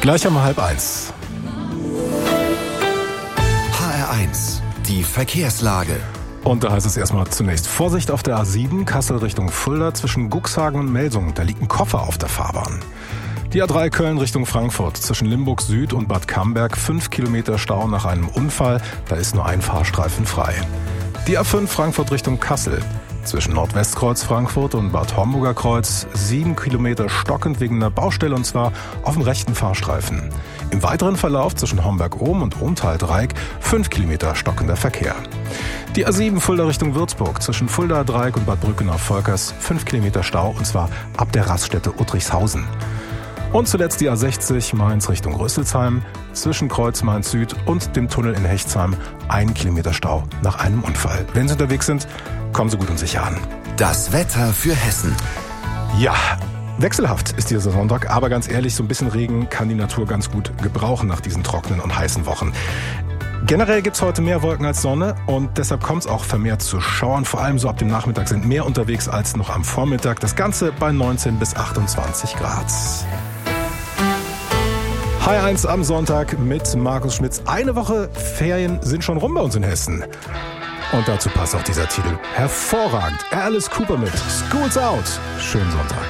Gleich um 12:30. HR1, die Verkehrslage. Und da heißt es erstmal zunächst Vorsicht auf der A7, Kassel Richtung Fulda zwischen Guxhagen und Melsungen. Da liegt ein Koffer auf der Fahrbahn. Die A3 Köln Richtung Frankfurt zwischen Limburg Süd und Bad Camberg 5 Kilometer Stau nach einem Unfall. Da ist nur ein Fahrstreifen frei. Die A5 Frankfurt Richtung Kassel zwischen Nordwestkreuz Frankfurt und Bad Homburger Kreuz 7 Kilometer stockend wegen einer Baustelle und zwar auf dem rechten Fahrstreifen. Im weiteren Verlauf zwischen Homberg-Ohm und Ohmtal-Dreieck 5 Kilometer stockender Verkehr. Die A7 Fulda Richtung Würzburg zwischen Fulda-Dreieck und Bad Brückenau-Volkers 5 Kilometer Stau und zwar ab der Raststätte Uttrichshausen. Und zuletzt die A60 Mainz Richtung Rüsselsheim zwischen Kreuz Mainz Süd und dem Tunnel in Hechtsheim 1 Kilometer Stau nach einem Unfall. Wenn Sie unterwegs sind, kommen Sie gut und sicher an. Das Wetter für Hessen. Ja, wechselhaft ist dieser Sonntag, aber ganz ehrlich, so ein bisschen Regen kann die Natur ganz gut gebrauchen nach diesen trockenen und heißen Wochen. Generell gibt's heute mehr Wolken als Sonne und deshalb kommt es auch vermehrt zu Schauern. Vor allem so ab dem Nachmittag sind mehr unterwegs als noch am Vormittag. Das Ganze bei 19 bis 28 Grad. HR1 am Sonntag mit Markus Schmitz. Eine Woche Ferien sind schon rum bei uns in Hessen. Und dazu passt auch dieser Titel hervorragend. Alice Cooper mit School's Out. Schönen Sonntag.